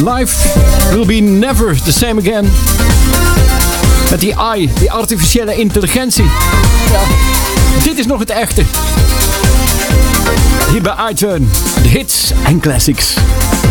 Life will be never the same again. Met die AI, die artificiële intelligentie. Ja, dit is nog het echte. Hier bij iTunes, de hits en classics.